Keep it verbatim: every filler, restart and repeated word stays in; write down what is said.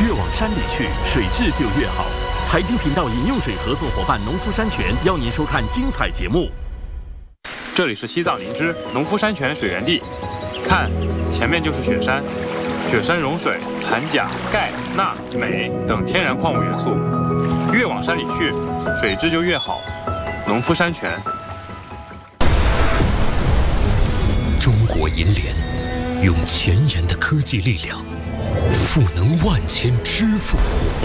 越往山里去，水质就越好。财经频道饮用水合作伙伴农夫山泉邀您收看精彩节目。 这里是西藏林芝农夫山泉水源地，看，前面就是雪山。雪山融水，含钾、钙、钠、镁等天然矿物元素。越往山里去，水质就越好。农夫山泉。 中国银联用前沿的科技力量，赋能万千支付伙伴。